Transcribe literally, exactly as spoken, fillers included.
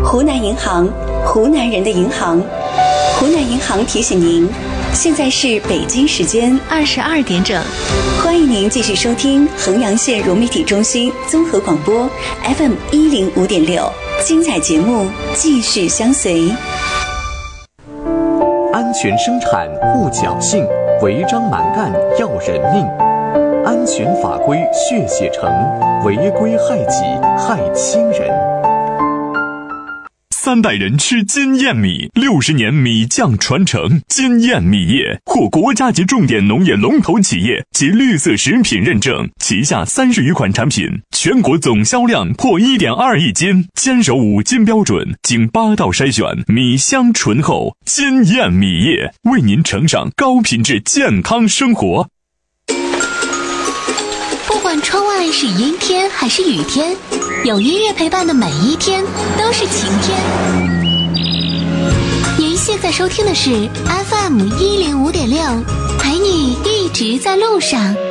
湖南银行，湖南人的银行。湖南银行提醒您，现在是北京时间二十二点整， 欢迎您继续收听衡阳县融媒体中心综合广播 F M 一零五点六，精彩节目继续相随。 安全生产勿侥幸，违章蛮干要人命。安全法规血写成，违规害己害亲人。 三代人吃金燕米，六十年米酱传承。金燕米业获国家级重点农业龙头企业及绿色食品认证，旗下三十余款产品，全国总销量破 一点二亿斤，坚守五金标准，经八道筛选，米香醇厚。金燕米业为您呈上高品质健康生活。 不管窗外是阴天还是雨天，有音乐陪伴的每一天都是晴天。您现在收听的是 F M 一零五点六，陪你一直在路上。